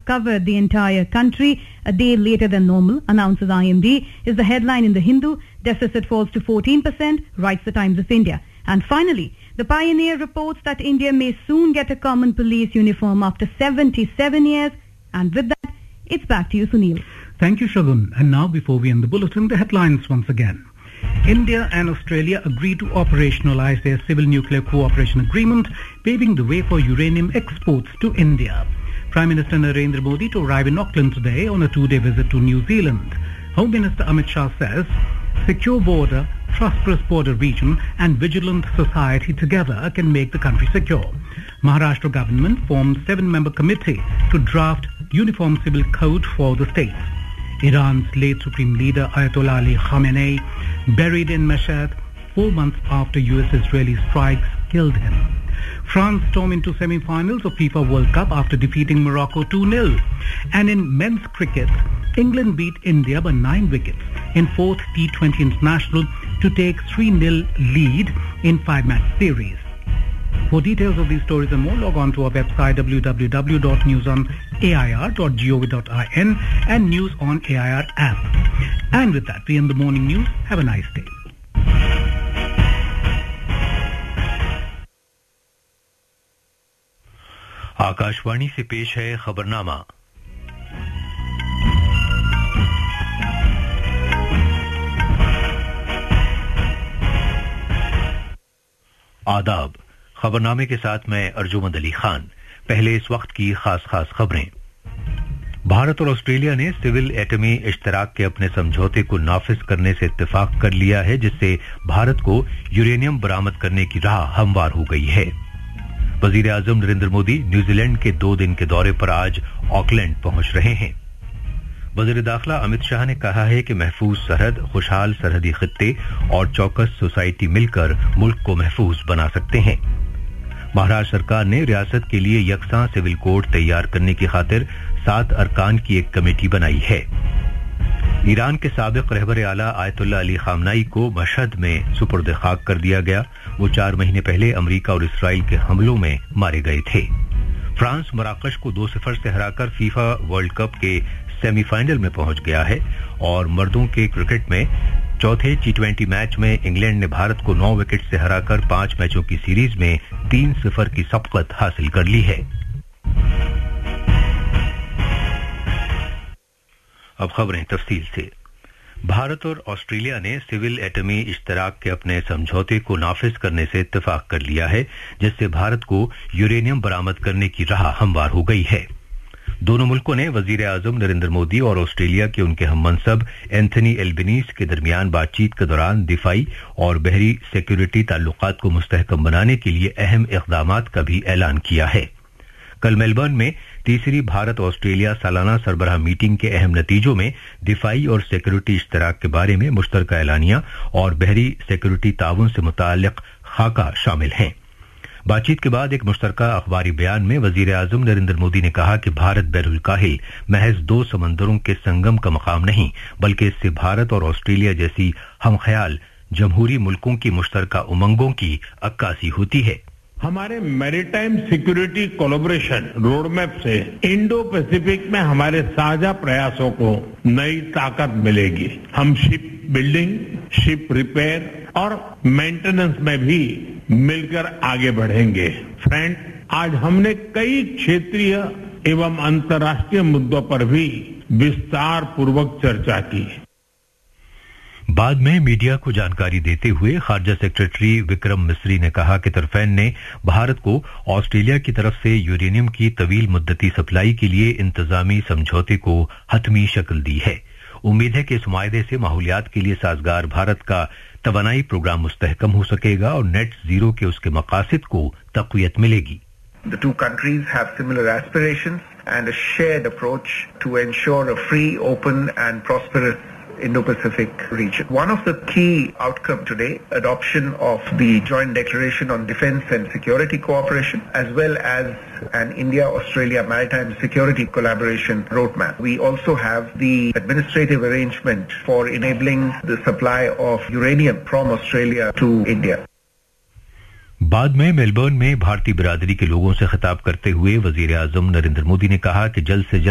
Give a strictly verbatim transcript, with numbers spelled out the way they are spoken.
covered the entire country a day later than normal, announces I M D, is the headline in The Hindu. Deficit falls to fourteen percent, writes the Times of India. And finally, the Pioneer reports that India may soon get a common police uniform after seventy-seven years. And with that, it's back to you, Sunil. Thank you, Shagun. And now, before we end the bulletin, the headlines once again. India and Australia agreed to operationalize their civil nuclear cooperation agreement, paving the way for uranium exports to India. Prime Minister Narendra Modi to arrive in Auckland today on a two-day visit to New Zealand. Home Minister Amit Shah says, secure border, prosperous border region and vigilant society together can make the country secure. Maharashtra government formed seven-member committee to draft uniform civil code for the states. Iran's late Supreme Leader Ayatollah Ali Khamenei buried in Mashhad four months after U S-Israeli strikes killed him. France stormed into semi-finals of FIFA World Cup after defeating Morocco two nil. And in men's cricket, England beat India by nine wickets in fourth T twenty International to take three nil lead in five-match series. For details of these stories and more, log on to our website w w w dot news on a i r dot gov dot in and News on A I R app. And with that, we end the morning news. Have a nice day. Akashvani से पेश है खबरनामा। आदाब। खबरनामे के साथ मैं अर्जुमंद अली खान। पहले इस वक्त की खास खास खबरें। भारत और ऑस्ट्रेलिया ने सिविल एटमी इश्तराक के अपने समझौते को नाफिज करने से इत्तेफाक कर लिया है, जिससे भारत को यूरेनियम बरामद करने की राह हमवार हो गई है। वजीर आजम नरेंद्र मोदी न्यूजीलैंड के दो दिन के दौरे पर आज ऑकलैंड पहुंच रहे हैं। वजीर दाखिला अमित शाह ने कहा है कि महफूज सरहद, खुशहाल सरहदी खित्ते और चौकस सोसाइटी मिलकर मुल्क को महफूज बना सकते हैं। महाराष्ट्र सरकार ने रियासत के लिए यकसां सिविल कोड तैयार करने की खातिर सात अरकान की एक कमेटी बनाई है। ईरान के साबिक रहबर आला आयतुल्लाह अली खामनाई को मशहद में सुपुर्द खाक कर दिया गया। वो चार महीने पहले अमेरिका और इसराइल के हमलों में मारे गए थे। फ्रांस मराकश को दो सिफर से हराकर फीफा वर्ल्ड कप के सेमीफाइनल में पहुंच गया है और मर्दों के क्रिकेट में चौथे टी ट्वेंटी मैच में इंग्लैंड ने भारत को नौ विकेट से हराकर पांच मैचों की सीरीज में तीन सिफर की सबकत हासिल कर ली है। अब खबरें तफसील से। भारत और ऑस्ट्रेलिया ने सिविल एटमी इश्तराक के अपने समझौते को नाफिज करने से इत्तेफाक कर लिया है, जिससे भारत को यूरेनियम बरामद करने की राह हमवार हो गई है। दोनों मुल्कों ने वजीर आजम नरेंद्र मोदी और ऑस्ट्रेलिया के उनके हममनसब एंथनी एल्बनीज के दरमियान बातचीत के दौरान दिफाई और बहरी सिक्योरिटी ताल्लुकात को मुस्तहकम बनाने के लिए अहम इक़दामात का भी ऐलान किया है। कल मेलबर्न में तीसरी भारत ऑस्ट्रेलिया सालाना सरबराह मीटिंग के अहम नतीजों में दिफाई और सिक्योरिटी इश्तराक के बारे में मुश्तरका एलानिया और बहरी सिक्योरिटी ताउन से मुताल्लिक खाका शामिल हैं। बातचीत के बाद एक मुश्तरका अखबारी बयान में वजीर आजम नरेंद्र मोदी ने कहा कि भारत बैरुल काहिल महज दो समंदरों के संगम का मकाम नहीं, बल्कि इससे भारत और ऑस्ट्रेलिया जैसी हमख्याल जमहूरी मुल्कों की मुश्तरका उमंगों की अक्कासी होती है। हमारे मैरीटाइम सिक्योरिटी कोलैबोरेशन रोडमैप से इंडो पैसिफिक में हमारे साझा प्रयासों को नई ताकत मिलेगी। हम शिप बिल्डिंग, शिप रिपेयर और मेंटेनेंस में भी मिलकर आगे बढ़ेंगे। फ्रेंड, आज हमने कई क्षेत्रीय एवं अंतर्राष्ट्रीय मुद्दों पर भी विस्तार पूर्वक चर्चा की। बाद में मीडिया को जानकारी देते हुए खारजा सेक्रेटरी विक्रम मिस्री ने कहा कि तरफैन ने भारत को ऑस्ट्रेलिया की तरफ से यूरेनियम की तवील मुद्दती सप्लाई के लिए इंतजामी समझौते को हतमी शक्ल दी है। उम्मीद है कि इस मुआहदे से माहौलियात के लिए साजगार भारत का तवानाई प्रोग्राम मुस्तहकम हो सकेगा और नेट जीरो के उसके मकासद को तक़वियत मिलेगी। The two countries have similar aspirations and a shared approach to ensure a free, open and prosperous Indo-Pacific region. One of the key outcomes today, adoption of the Joint Declaration on Defence and Security Cooperation, as well as an India-Australia Maritime Security Collaboration Roadmap. We also have the administrative arrangement for enabling the supply of uranium from Australia to India. बाद में Melbourne में भारतीय बिरादरी के लोगों से खिताब करते हुए वजीर आजम नरेंद्र मोदी ने कहा कि जल्द से जल्द